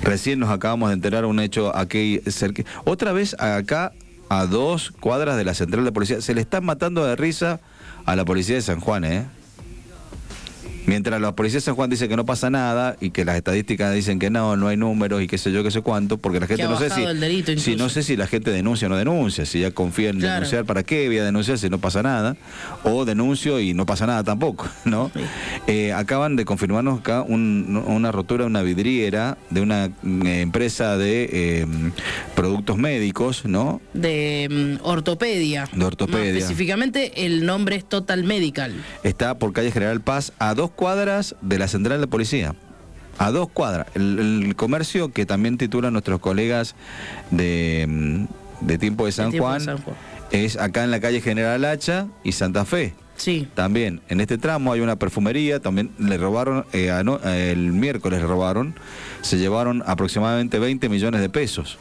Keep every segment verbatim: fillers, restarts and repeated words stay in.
Recién nos acabamos de enterar un hecho aquí cerca. Otra vez acá, a dos cuadras de la central de policía. Se le están matando de risa a la policía de San Juan, ¿eh? Mientras la policía de San Juan dice que no pasa nada y que las estadísticas dicen que no, no hay números y qué sé yo, qué sé cuánto, porque la gente no sé si, delito, si no sé si la gente denuncia o no denuncia, si ya confía en claro. denunciar, ¿para qué voy a denunciar si no pasa nada? O denuncio y no pasa nada tampoco, ¿no? Sí. Eh, acaban de confirmarnos acá un, una rotura de una vidriera de una eh, empresa de eh, productos médicos, ¿no? De um, ortopedia. De ortopedia. No, específicamente el nombre es Total Medical. Está por calle General Paz, a dos cuadras de la central de policía. A dos cuadras. El, el comercio que también titulan nuestros colegas de, de Tiempo de San, de Juan, de San Juan es acá en la calle General Hacha y Santa Fe. Sí. También en este tramo hay una perfumería, también le robaron, eh, ano, eh, el miércoles le robaron, se llevaron aproximadamente veinte millones de pesos.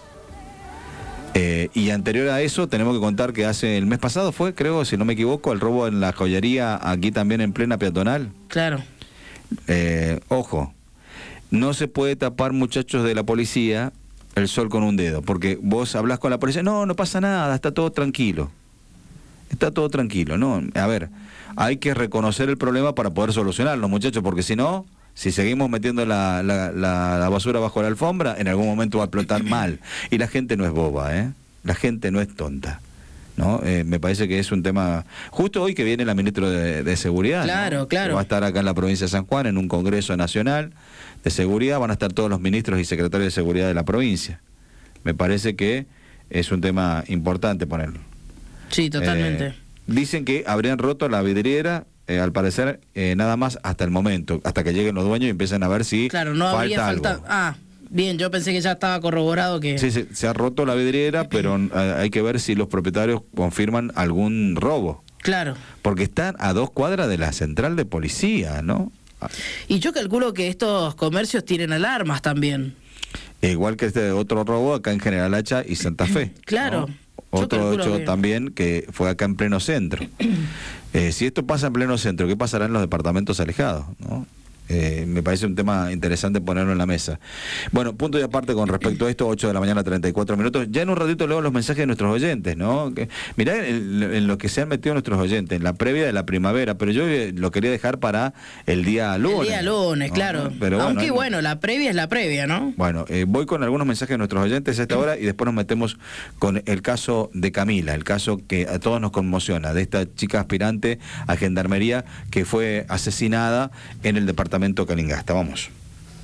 Eh, y anterior a eso tenemos que contar que hace el mes pasado fue, creo, si no me equivoco, el robo en la joyería aquí también en plena peatonal. Claro. Eh, ojo, no se puede tapar, muchachos de la policía, el sol con un dedo, porque vos hablás con la policía, no, no pasa nada, está todo tranquilo. Está todo tranquilo, ¿no? A ver, hay que reconocer el problema para poder solucionarlo, muchachos, porque si no... Si seguimos metiendo la, la, la, la basura bajo la alfombra, en algún momento va a explotar mal. Y la gente no es boba, ¿eh? La gente no es tonta, ¿no? Eh, me parece que es un tema... Justo hoy que viene la ministra de, de Seguridad. Claro, ¿no? claro. Va a estar acá en la provincia de San Juan, en un congreso nacional de seguridad. Van a estar todos los ministros y secretarios de seguridad de la provincia. Me parece que es un tema importante ponerlo. Sí, totalmente. Eh, dicen que habrían roto la vidriera... Eh, al parecer, eh, nada más hasta el momento, hasta que lleguen los dueños y empiecen a ver si claro, no falta habría algo. falta... Ah, bien, yo pensé que ya estaba corroborado que... Sí, se, se ha roto la vidriera, pero eh, hay que ver si los propietarios confirman algún robo. Claro. Porque están a dos cuadras de la central de policía, ¿no? Y yo calculo que estos comercios tienen alarmas también. E igual que este otro robo acá en General Hacha y Santa Fe. Claro. ¿No? Otro hecho que... también que fue acá en pleno centro. Eh, si esto pasa en pleno centro, ¿qué pasará en los departamentos alejados, ¿no? Eh, me parece un tema interesante ponerlo en la mesa. Bueno, punto y aparte con respecto a esto, ocho de la mañana, treinta y cuatro minutos. Ya en un ratito leo los mensajes de nuestros oyentes, ¿no? Que, mirá en, en lo que se han metido nuestros oyentes, en la previa de la primavera, pero yo lo quería dejar para el día lunes. El día lunes, ¿no? Claro. Pero bueno, aunque bueno, la previa es la previa, ¿no? Bueno, eh, voy con algunos mensajes de nuestros oyentes a esta hora y después nos metemos con el caso de Camila, el caso que a todos nos conmociona, de esta chica aspirante a gendarmería que fue asesinada en el departamento Calingasta. Vamos.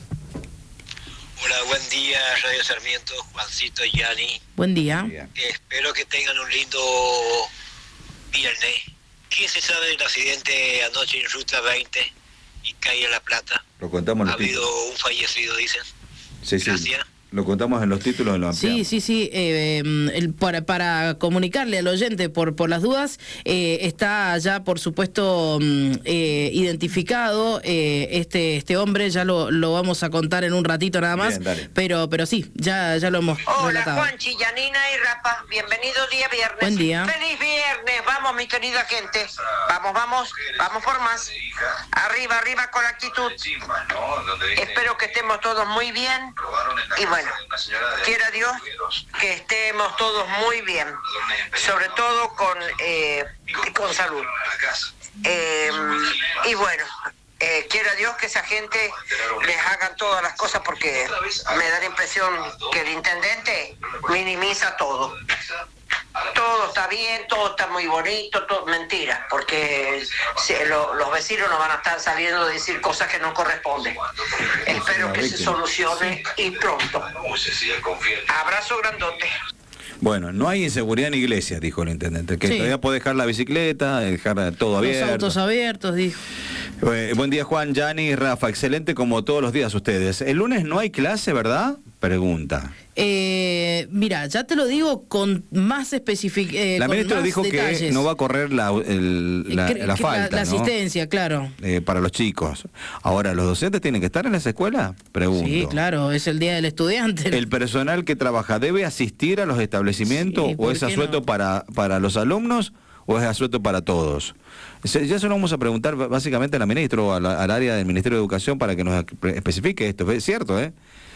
Hola, buen día, Radio Sarmiento, Juancito, Yani. Buen día. Eh, espero que tengan un lindo viernes. ¿Quién se sabe del accidente anoche en Ruta veinte y calle La Plata? Lo contamos. Ha habido un fallecido, dicen. Sí, sí. Gracias. Lo contamos en los títulos, lo ampliamos. Sí, sí, sí. Eh, el, para, para comunicarle al oyente por, por las dudas, eh, está ya, por supuesto, eh, identificado eh, este este hombre. Ya lo, lo vamos a contar en un ratito nada más. Bien, pero pero sí, ya, ya lo hemos Hola, relatado. Juanchi, Yanina y Rafa. Bienvenido día viernes. Buen día. ¡Feliz viernes! Vamos, mi querida gente. Vamos, vamos. Vamos por más. Arriba, arriba con actitud. Espero que estemos todos muy bien. Y bueno, Bueno, quiera Dios que estemos todos muy bien, sobre todo con, eh, con salud. Eh, y bueno, eh, quiera Dios que esa gente les hagan todas las cosas porque me da la impresión que el intendente minimiza todo. Todo está bien, todo está muy bonito, todo mentira, porque se, lo, los vecinos no van a estar saliendo a decir cosas que no corresponden. Espero que se solucione y pronto. Abrazo grandote. Bueno, no hay inseguridad en iglesias, dijo el intendente, que sí. Todavía puede dejar la bicicleta, dejar todo abierto. Los autos abiertos, dijo. Eh, buen día, Juan, Yani, Rafa, excelente como todos los días ustedes. El lunes no hay clase, ¿verdad? Pregunta. Eh, mira, ya te lo digo con más especificidad. Eh, la ministra dijo detalles. Que no va a correr la, el, la, Cre la que falta, la, la asistencia, ¿no? Claro. Eh, para los chicos. Ahora, ¿los docentes tienen que estar en esa escuela? Pregunto. Sí, claro, es el Día del Estudiante. ¿El personal que trabaja debe asistir a los establecimientos sí, o es asueto no? para, para los alumnos o es asueto para todos? Ya se lo vamos a preguntar básicamente a la ministra o a la, al área del Ministerio de Educación para que nos especifique esto. Es cierto, ¿eh?